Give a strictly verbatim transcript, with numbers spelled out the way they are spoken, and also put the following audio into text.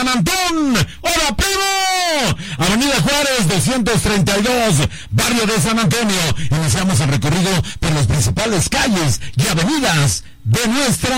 San Antón. ¡Hola, primo! Avenida Juárez doscientos treinta y dos, barrio de San Antonio. Iniciamos el recorrido por las principales calles y avenidas de nuestra